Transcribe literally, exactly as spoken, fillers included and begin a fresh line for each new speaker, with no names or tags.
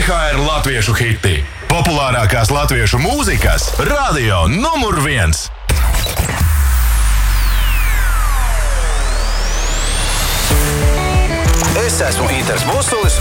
H R latviešu hiti. Populārākās latviešu mūzikas radio numur viens.
Es esmu Inters Bosulis,